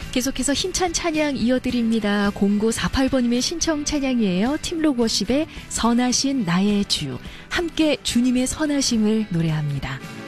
계속해서 힘찬 찬양 이어드립니다. 0948번님의 신청 찬양이에요. 팀록워십의 선하신 나의 주. 함께 주님의 선하심을 노래합니다.